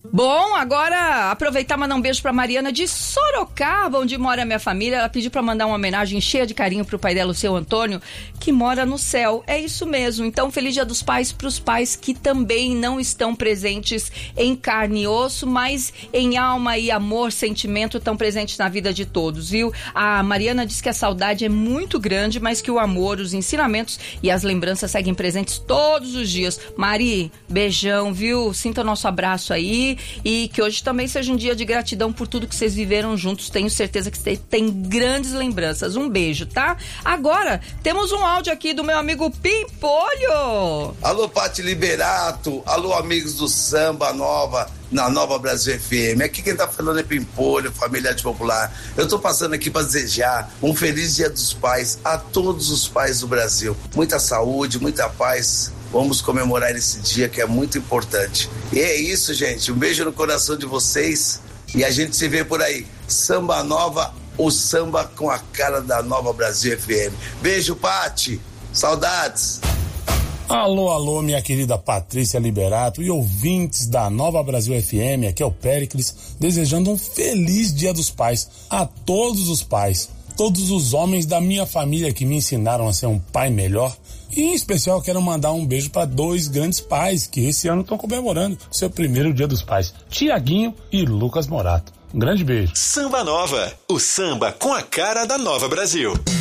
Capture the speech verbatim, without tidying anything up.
Bom, agora aproveitar e mandar um beijo pra Mariana de Sorocaba, onde mora a minha família. Ela pediu pra mandar uma homenagem cheia de carinho pro pai dela, o seu Antônio, que mora no céu. É isso mesmo. Então, feliz Dia dos Pais pros pais que também não estão presentes em carne e osso, mas em alma e amor, sentimento, estão presentes na vida de todos, viu? A Mariana diz que a saudade é muito grande, mas que o amor, os ensinamentos e as lembranças seguem presentes todos os dias. Mari, beijão, viu? Sinta o nosso abraço aí. E que hoje também seja um dia de gratidão por tudo que vocês viveram juntos. Tenho certeza que você tem grandes lembranças. Um beijo, tá? Agora, temos um áudio aqui do meu amigo Pimpolho. Alô, Pati Liberato. Alô, amigos do Samba Nova, na Nova Brasil F M. Aqui quem tá falando é Pimpolho, Familiar Popular. Eu tô passando aqui para desejar um feliz Dia dos Pais a todos os pais do Brasil. Muita saúde, muita paz. Vamos comemorar esse dia que é muito importante. E é isso, gente. Um beijo no coração de vocês e a gente se vê por aí. Samba Nova, o samba com a cara da Nova Brasil F M. Beijo, Pati. Saudades. Alô, alô, minha querida Patrícia Liberato e ouvintes da Nova Brasil F M. Aqui é o Péricles, desejando um feliz Dia dos Pais a todos os pais, todos os homens da minha família que me ensinaram a ser um pai melhor. E em especial quero mandar um beijo para dois grandes pais que esse ano estão comemorando o seu primeiro Dia dos Pais, Tiaguinho e Lucas Morato. Um grande beijo. Samba Nova, o samba com a cara da Nova Brasil.